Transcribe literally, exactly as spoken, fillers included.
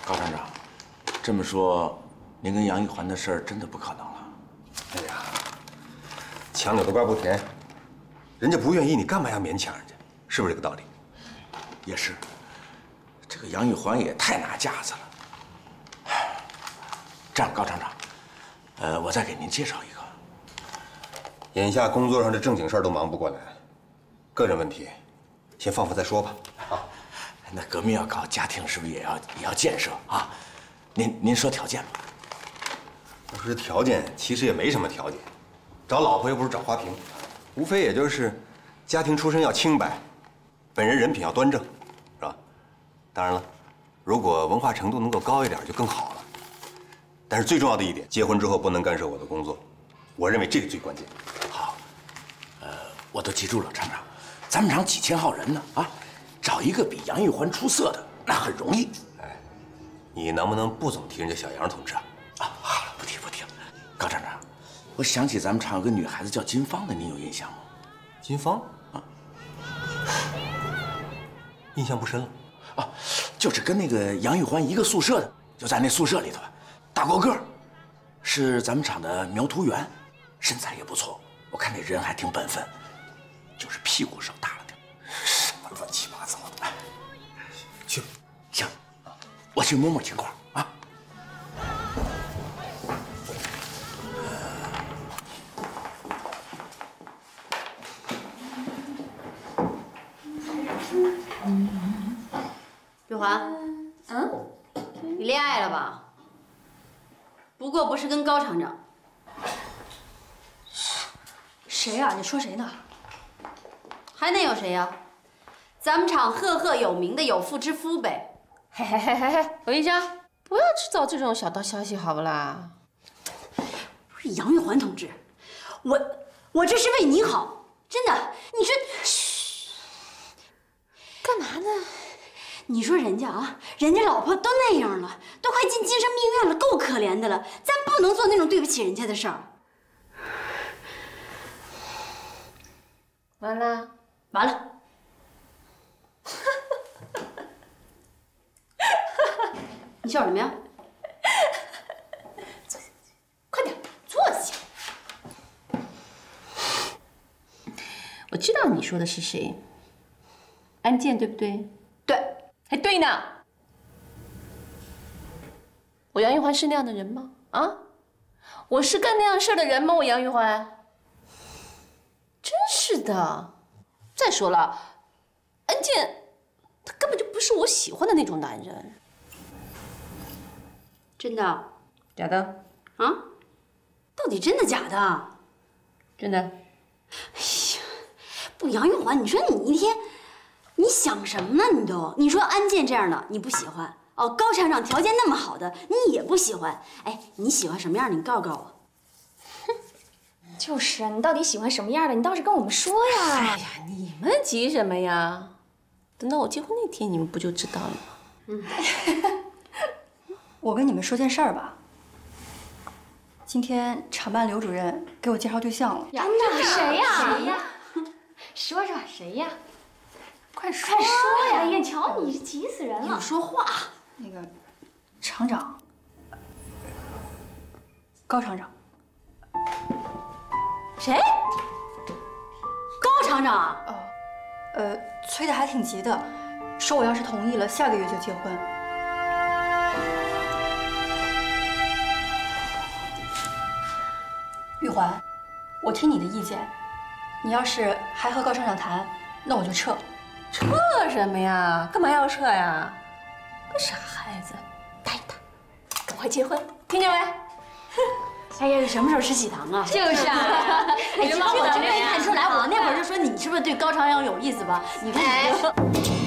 高厂长，这么说，您跟杨玉环的事儿真的不可能了？ 哎呀，强扭的瓜不甜，人家不愿意，你干嘛要勉强人家？是不是这个道理？ 也是，这个杨玉环也太拿架子了。这样，高厂长，呃，我再给您介绍一个。 眼下工作上的正经事儿都忙不过来，个人问题，先放放再说吧。啊， 那革命要搞，家庭是不是也要也要建设啊？您您说条件吧。 我说这条件其实也没什么条件，找老婆又不是找花瓶，无非也就是家庭出身要清白，本人人品要端正，是吧？当然了，如果文化程度能够高一点就更好了。但是最重要的一点，结婚之后不能干涉我的工作，我认为这个最关键。 好，呃，我都记住了，厂长。咱们厂几千号人呢，啊，找一个比杨玉环出色的那很容易。 哎，你能不能不总提人家小杨同志啊？ 啊，好了，不提不提了。高厂长，我想起咱们厂有个女孩子叫金芳的，你有印象吗？ 金芳啊，印象不深了。 啊，就是跟那个杨玉环一个宿舍的，就在那宿舍里头，大高个儿，是咱们厂的苗图员，身材也不错，我看这人还挺本分，就是屁股稍大了点。什么乱七八糟的！去，行，我去摸摸情况啊。 玉环，嗯，你恋爱了吧？不过不是跟高厂长。 谁呀？你说谁呢？ 还能有谁呀？咱们厂赫赫有名的有妇之夫呗。 嘿嘿嘿嘿嘿，回家不要制造这种小道消息，好不啦？ 不是杨玉环同志，我我这是为你好，真的。你说，嘘， 干嘛呢？ 你说人家啊，人家老婆都那样了，都快进精神病院了，够可怜的了。咱不能做那种对不起人家的事儿。 完了， 完了。你笑什么呀？快点坐下。 我知道你说的是谁，安健对不对？ 对， 还对呢。我杨玉环是那样的人吗？啊，我是干那样事儿的人吗？我杨玉环。真是的。再说了，安健他根本就不是我喜欢的那种男人。 真的？ 假的？ 啊？到底真的假的？ 真的。哎呀，不，杨玉环，你说你一天，你想什么呢？你都，你说安健这样的你不喜欢哦，高厂长条件那么好的你也不喜欢。哎，你喜欢什么样的？你告诉告诉我。 就是啊，你到底喜欢什么样的？你倒是跟我们说呀！ 哎呀，你们急什么呀？等到我结婚那天，你们不就知道了吗？ 嗯。我跟你们说件事儿吧。今天厂办刘主任给我介绍对象了。 真的？谁呀？ 谁呀？ 说说谁呀？ 快说！ 快说呀！眼瞧你急死人了。 你说话。 那个厂长，高厂长。 谁？高厂长？ 哦，呃，催得还挺急的，说我要是同意了，下个月就结婚。玉环，我听你的意见，你要是还和高厂长谈，那我就撤。 撤什么呀？干嘛要撤呀？个傻孩子，答应他，赶快结婚，听见没？ 哎呀，什么时候吃喜糖啊？ 就是啊， 哎，其实我真没看出来，我那会儿就说你是不是对高厂长有意思吧？你看你。